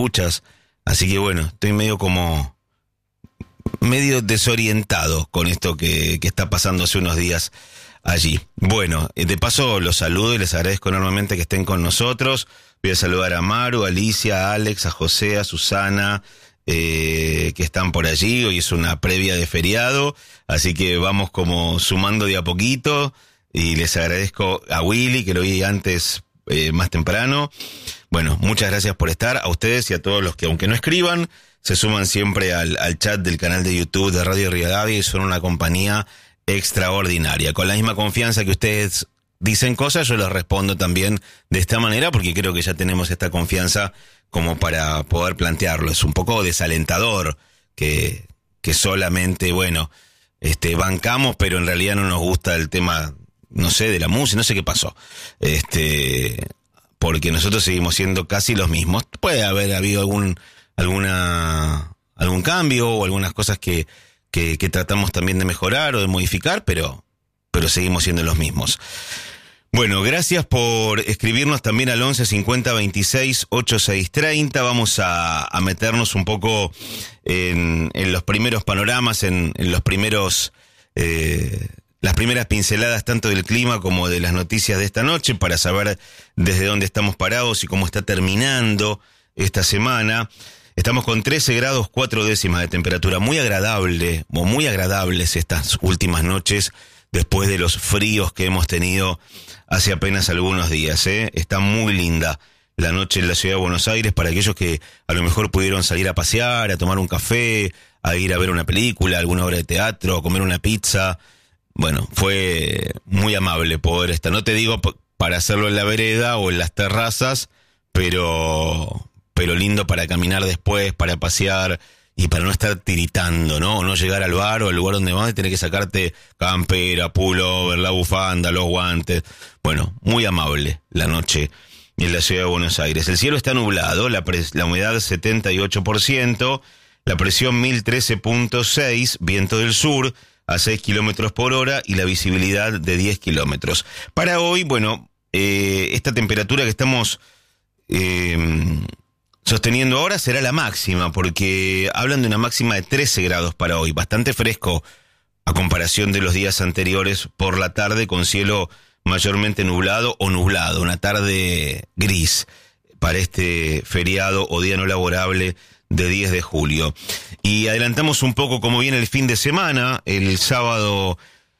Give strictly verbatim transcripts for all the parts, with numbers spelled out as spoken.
escuchas. Así que bueno, estoy medio como... medio desorientado con esto que, que está pasando hace unos días allí. Bueno, de paso los saludo y les agradezco enormemente que estén con nosotros. Voy a saludar a Maru, a Alicia, a Alex, a José, a Susana, eh, que están por allí. Hoy es una previa de feriado, así que vamos como sumando de a poquito. Y les agradezco a Willy, que lo vi antes eh, más temprano. Bueno, muchas gracias por estar, a ustedes y a todos los que, aunque no escriban, se suman siempre al, al chat del canal de YouTube de Radio Rivadavia y son una compañía extraordinaria. Con la misma confianza que ustedes dicen cosas, yo les respondo también de esta manera, porque creo que ya tenemos esta confianza como para poder plantearlo. Es un poco desalentador que, que solamente, bueno, este, bancamos, pero en realidad no nos gusta el tema, no sé, de la música, no sé qué pasó. Este, porque nosotros seguimos siendo casi los mismos. Puede haber habido algún, alguna, algún cambio o algunas cosas que, que, que tratamos también de mejorar o de modificar, pero, pero seguimos siendo los mismos. Bueno, gracias por escribirnos también al once cincuenta veintiséis ochenta y seis treinta. Vamos a, a meternos un poco en, en los primeros panoramas, en, en los primeros, eh, las primeras pinceladas tanto del clima como de las noticias de esta noche para saber desde dónde estamos parados y cómo está terminando esta semana. Estamos con trece grados cuatro décimas de temperatura, muy agradable, o muy agradables estas últimas noches después de los fríos que hemos tenido hace apenas algunos días, ¿eh? Está muy linda la noche en la ciudad de Buenos Aires para aquellos que a lo mejor pudieron salir a pasear, a tomar un café, a ir a ver una película, alguna obra de teatro, a comer una pizza. Bueno, fue muy amable poder estar. No te digo p- para hacerlo en la vereda o en las terrazas, pero, pero lindo para caminar después, para pasear y para no estar tiritando, ¿no? O no llegar al bar o al lugar donde vas y tener que sacarte campera, pullover, la bufanda, los guantes. Bueno, muy amable la noche en la ciudad de Buenos Aires. El cielo está nublado, la, pres- la humedad setenta y ocho por ciento, la presión mil trece punto seis, viento del sur a seis kilómetros por hora y la visibilidad de diez kilómetros. Para hoy, bueno, eh, esta temperatura que estamos eh, sosteniendo ahora será la máxima, porque hablan de una máxima de trece grados para hoy, bastante fresco a comparación de los días anteriores por la tarde, con cielo mayormente nublado o nublado, una tarde gris para este feriado o día no laborable de diez de julio. Y adelantamos un poco cómo viene el fin de semana. El sábado,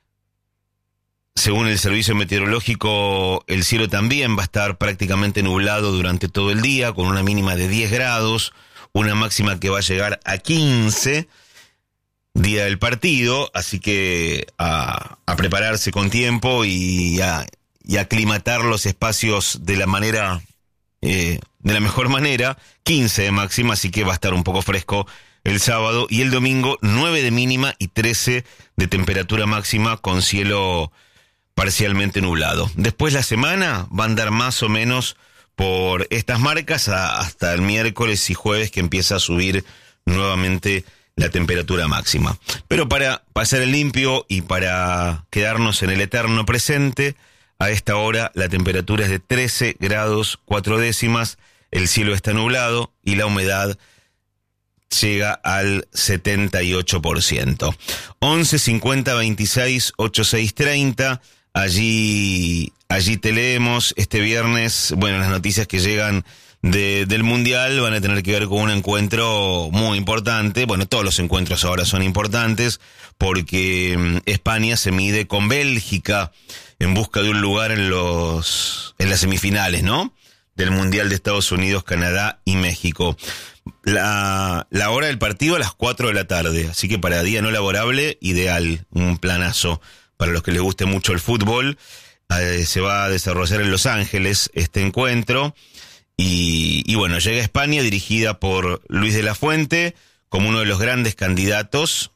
según el servicio meteorológico, el cielo también va a estar prácticamente nublado durante todo el día, con una mínima de diez grados, una máxima que va a llegar a quince, día del partido, así que a, a prepararse con tiempo y a, y a aclimatar los espacios de la manera, eh, de la mejor manera. Quince de máxima, así que va a estar un poco fresco el sábado, y el domingo nueve de mínima y trece de temperatura máxima, con cielo parcialmente nublado. Después la semana va a andar más o menos por estas marcas a, hasta el miércoles y jueves, que empieza a subir nuevamente la temperatura máxima. Pero para pasar el limpio y para quedarnos en el eterno presente, a esta hora la temperatura es de trece grados cuatro décimas, el cielo está nublado y la humedad llega al setenta y ocho por ciento. once cincuenta veintiséis ochenta y seis treinta, allí, allí te leemos. Este viernes, bueno, las noticias que llegan de, del Mundial van a tener que ver con un encuentro muy importante. Bueno, todos los encuentros ahora son importantes, porque um, España se mide con Bélgica en busca de un lugar en los, en las semifinales, ¿no?, del Mundial de Estados Unidos, Canadá y México. La, la hora del partido a las cuatro de la tarde, así que para día no laborable, ideal, un planazo para los que les guste mucho el fútbol. Eh, se va a desarrollar en Los Ángeles este encuentro, y, y bueno, llega a España dirigida por Luis de la Fuente como uno de los grandes candidatos,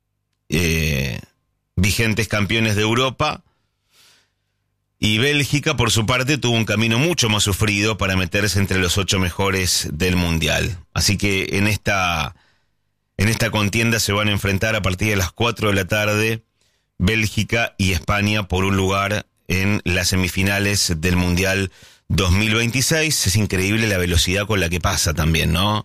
eh, vigentes campeones de Europa. Y Bélgica, por su parte, tuvo un camino mucho más sufrido para meterse entre los ocho mejores del Mundial. Así que en esta, en esta contienda se van a enfrentar a partir de las cuatro de la tarde Bélgica y España por un lugar en las semifinales del Mundial dos mil veintiséis. Es increíble la velocidad con la que pasa también, ¿no?